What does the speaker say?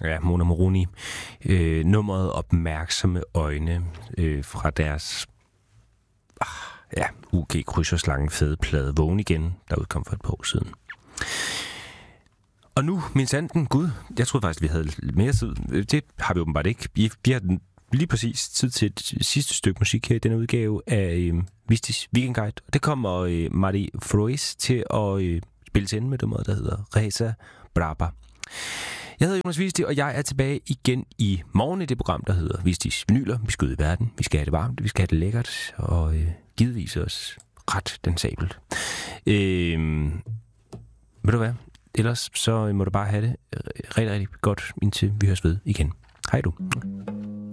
Ja, Mona Moroni. Nummeret Opmærksomme Øjne fra deres UK Krydserslange fede plade Vågen igen, der udkom for et par år siden. Og nu, min sanden, Gud, jeg troede faktisk, vi havde mere tid. Det har vi åbenbart ikke. Vi har lige præcis tid til et sidste stykke musik her i denne udgave af Vistis Weekend Guide. Det kommer Marie Frois til at spille til med nummeret, der hedder Reza Braba. Jeg hedder Jonas Visti, og jeg er tilbage igen i morgen i det program, der hedder Vistis Vinyler. Vi skal ud i verden, vi skal have det varmt, vi skal have det lækkert, og givetvis også ret densabelt. Ved du hvad? Ellers så må du bare have det rigtig, rigtig godt, indtil vi høres ved igen. Hej du.